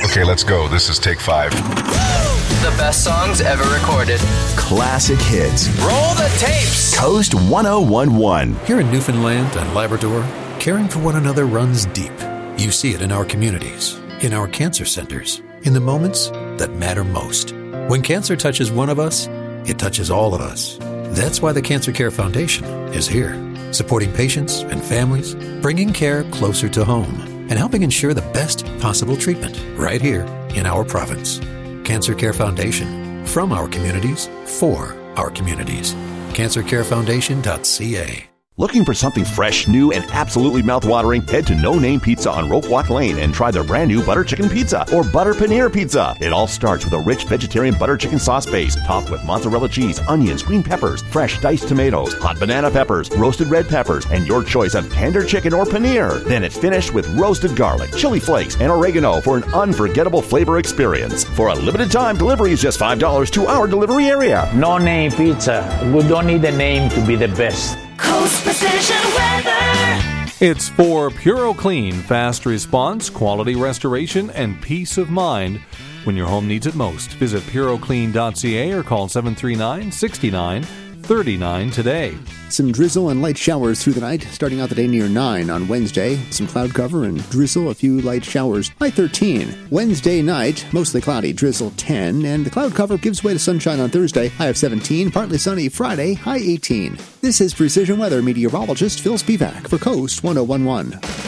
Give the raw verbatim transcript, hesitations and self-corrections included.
Okay, let's go. This is take five. The best songs ever recorded. Classic hits. Roll the tapes. Coast one oh one one. Here in Newfoundland and Labrador, caring for one another runs deep. You see it in our communities, in our cancer centers, in the moments that matter most. When cancer touches one of us, it touches all of us. That's why the Cancer Care Foundation is here, supporting patients and families, bringing care closer to home, and helping ensure the best possible treatment right here in our province. Cancer Care Foundation, from our communities, for our communities. cancer care foundation dot c a. Looking for something fresh, new, and absolutely mouth-watering? Head to No Name Pizza on Rope Walk Lane and try their brand new butter chicken pizza or butter paneer pizza. It all starts with a rich vegetarian butter chicken sauce base topped with mozzarella cheese, onions, green peppers, fresh diced tomatoes, hot banana peppers, roasted red peppers, and your choice of tender chicken or paneer. Then it's finished with roasted garlic, chili flakes, and oregano for an unforgettable flavor experience. For a limited time, delivery is just five dollars to our delivery area. No Name Pizza. We don't need a name to be the best. Coast Precision Weather. It's for Puro Clean, fast response, quality restoration, and peace of mind when your home needs it most. Visit puro clean dot c a or call seven three nine, six nine, three nine today. Some drizzle and light showers through the night, starting out the day near nine on Wednesday. Some cloud cover and drizzle, a few light showers, high thirteen. Wednesday night, mostly cloudy, drizzle ten, and the cloud cover gives way to sunshine on Thursday, high of seventeen, partly sunny Friday, high eighteen. This is Precision Weather meteorologist Phil Spivak for Coast one oh one one.